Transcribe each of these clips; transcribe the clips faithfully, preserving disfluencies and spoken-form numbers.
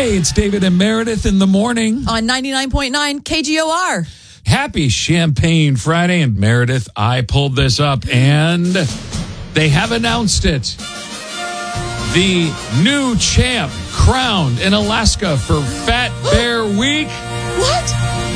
Hey, it's David and Meredith in the morning. On ninety-nine point nine K G O R. Happy Champagne Friday. And Meredith, I pulled this up and they have announced it. The new champ crowned in Alaska for Fat Bear Week. What?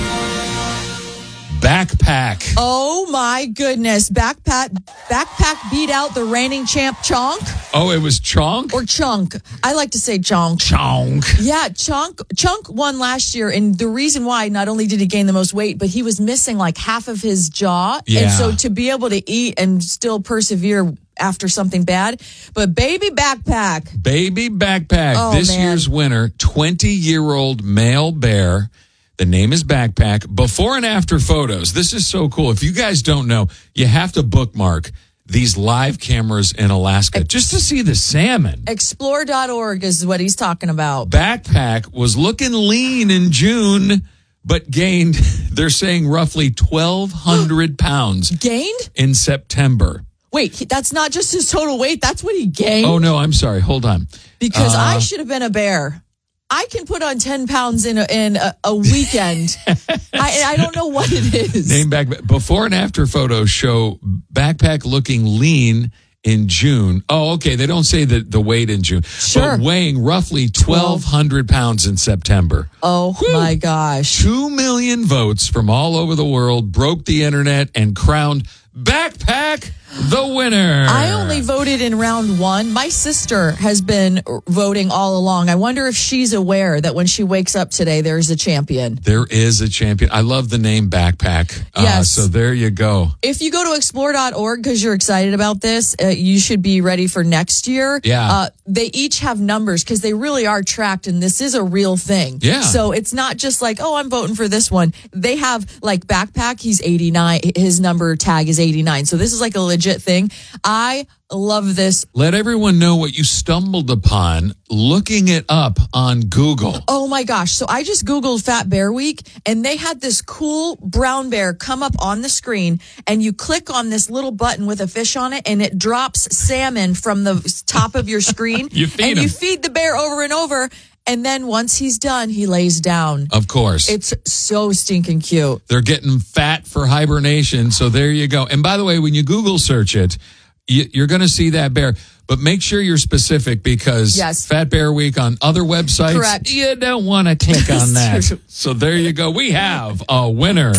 Backpack. Oh my goodness. Backpack Backpack beat out the reigning champ Chonk. Oh, it was Chonk? Or Chunk. I like to say Chonk. Chonk. Yeah, Chonk Chunk won last year, and the reason why, not only did he gain the most weight, but he was missing like half of his jaw. Yeah. And so to be able to eat and still persevere after something bad. But baby Backpack. Baby Backpack. Oh, this man. year's winner, twenty-year-old male bear. The name is Backpack. Before and after photos. This is so cool. If you guys don't know, you have to bookmark these live cameras in Alaska just to see the salmon. Explore dot org is what he's talking about. Backpack was looking lean in June, but gained, they're saying, roughly twelve hundred pounds Gained? in September. Wait, he- that's not just his total weight. That's what he gained? Oh, no, I'm sorry. Hold on. Because Uh, I should have been a bear. I can put on ten pounds in a, in a, a weekend. I, I don't know what it is. Name back before and after photos show Backpack looking lean in June. Oh, okay. They don't say the, the weight in June. Sure. But weighing roughly twelve hundred pounds in September. Oh, Whew. my gosh. Two million votes from all over the world broke the internet and crowned Backpack the winner. I only voted in round one. My sister has been voting all along. I wonder if she's aware that when she wakes up today, there's a champion. There is a champion. I love the name Backpack. Yes. Uh, so there you go. If you go to explore dot org because you're excited about this, uh, you should be ready for next year. Yeah. Uh, they each have numbers because they really are tracked, and this is a real thing. Yeah. So it's not just like, oh, I'm voting for this one. They have like Backpack. He's eighty-nine. His number tag is eighty-nine. So this is like a legit thing. I love this. Let everyone know what you stumbled upon looking it up on Google. Oh my gosh. So I just Googled Fat Bear Week, and they had this cool brown bear come up on the screen, and you click on this little button with a fish on it, and it drops salmon from the top of your screen. You feed and him. you feed the bear over and over. And then once he's done, he lays down. Of course. It's so stinking cute. They're getting fat for hibernation. So there you go. And by the way, when you Google search it, you, you're going to see that bear. But make sure you're specific because Yes. Fat Bear Week on other websites, Correct. you don't want to click on that. True. So there you go. We have a winner.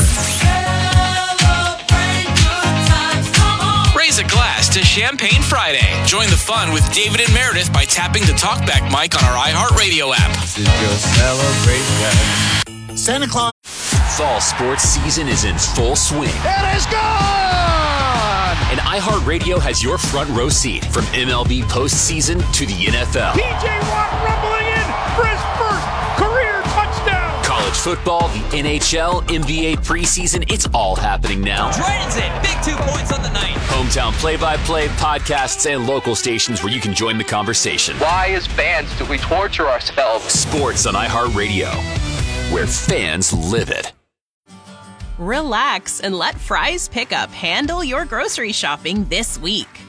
Raise a glass to Champagne Friday. Join the fun with David and Meredith by tapping the talkback mic on our iHeartRadio app. This is your celebration. Santa Claus. Fall sports season is in full swing. It is gone! And iHeartRadio has your front row seat from M L B postseason to the N F L. P J Watt rumbling in for his first career touchdown. College football, the N H L, N B A preseason, it's all happening now. Dragons in, big two points on the night. Hometown play-by-play, podcasts, and local stations where you can join the conversation. Why, as fans, do we torture ourselves? Sports on iHeartRadio, where fans live it. Relax and let Fry's Pickup handle your grocery shopping this week.